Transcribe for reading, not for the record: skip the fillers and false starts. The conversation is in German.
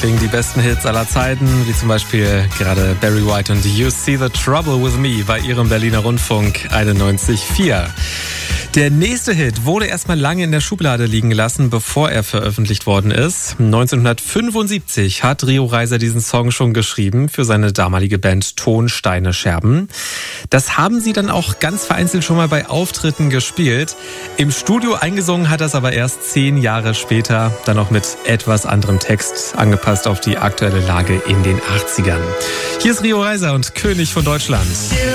klingen die besten Hits aller Zeiten, wie zum Beispiel gerade Barry White und You See the Trouble with Me bei ihrem Berliner Rundfunk 91.4. Der nächste Hit wurde erstmal lange in der Schublade liegen gelassen, bevor er veröffentlicht worden ist. 1975 hat Rio Reiser diesen Song schon geschrieben für seine damalige Band Tonsteine Scherben. Das haben sie dann auch ganz vereinzelt schon mal bei Auftritten gespielt. Im Studio eingesungen hat das aber erst 10 Jahre später, dann auch mit etwas anderem Text, angepasst auf die aktuelle Lage in den 80ern. Hier ist Rio Reiser und König von Deutschland.